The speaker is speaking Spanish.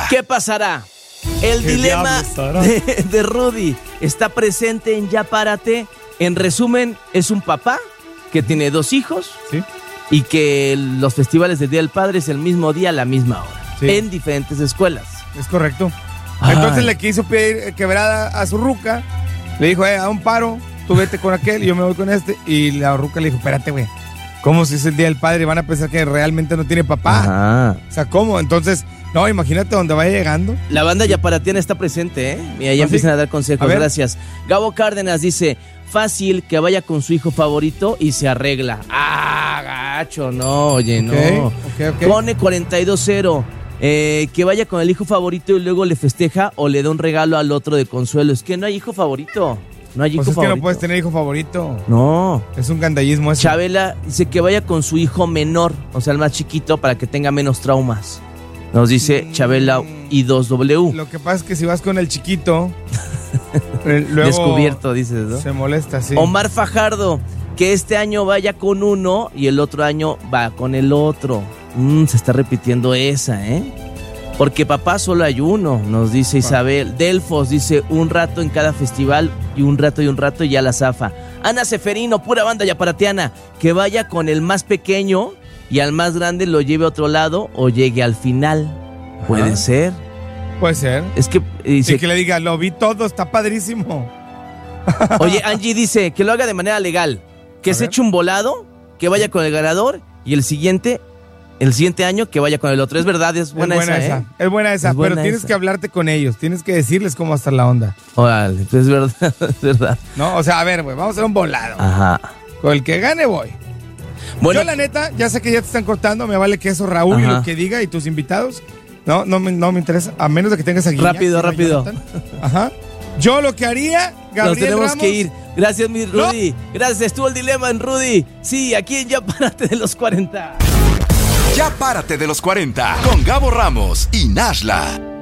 ¿Qué pasará? El dilema de Rudy está presente en Ya Párate. En resumen, es un papá que tiene 2 hijos, ¿sí? Y que los festivales del Día del Padre es el mismo día a la misma hora, sí, en diferentes escuelas. Es correcto. Ay. Entonces le quiso pedir quebrada a su ruca. Le dijo, a un paro, tú vete con aquel y yo me voy con este. Y la ruca le dijo, espérate, güey. ¿Cómo si es el Día del Padre? Van a pensar que realmente no tiene papá. Ajá. O sea, ¿cómo? Entonces, no, imagínate dónde vaya llegando. La banda Yaparatiana está presente, ¿eh? Mira, ya empiezan a dar consejos, gracias. Gabo Cárdenas dice, fácil que vaya con su hijo favorito y se arregla. Ah, gacho, no, oye, no. Okay. Pone 42-0. Que vaya con el hijo favorito y luego le festeja o le da un regalo al otro de consuelo. Es que no hay hijo favorito. No hay hijo pues es favorito. que no puedes tener hijo favorito. No. Es un gandallismo eso. Chabela dice que vaya con su hijo menor, o sea, el más chiquito, para que tenga menos traumas. Nos dice Chabela y 2W. Lo que pasa es que si vas con el chiquito, luego descubierto, dices, ¿no? Se molesta, sí. Omar Fajardo, que este año vaya con uno y el otro año va con el otro. Se está repitiendo esa, ¿eh? Porque papá solo hay uno, nos dice Isabel. Delfos dice un rato en cada festival y un rato y ya la zafa. Ana Seferino, pura banda yaparatiana, que vaya con el más pequeño y al más grande lo lleve a otro lado o llegue al final. Ajá. Puede ser. Puede ser. Es que dice, y que le diga, lo vi todo, está padrísimo. Oye, Angie dice que lo haga de manera legal, que se eche un volado, que vaya con el ganador y el siguiente año que vaya con el otro. Es verdad, es buena esa, ¿eh? Es buena esa, pero tienes que hablarte con ellos, tienes que decirles cómo va a estar la onda. Órale, pues es verdad, es verdad. No, o sea, a ver, güey, vamos a hacer un volado. Ajá. Con el que gane voy. Bueno, yo la neta, ya sé que ya te están cortando, me vale que eso Raúl y lo que diga y tus invitados. No me interesa, a menos de que tengas a Guiñac. Rápido. Ajá. Yo lo que haría, Gabriel Nos tenemos Ramos, que ir. Gracias, mi Rudy. No. Gracias, estuvo el dilema en Rudy. Sí, aquí en Ya Párate de los 40. Ya Párate de los 40 con Gabo Ramos y Nashla.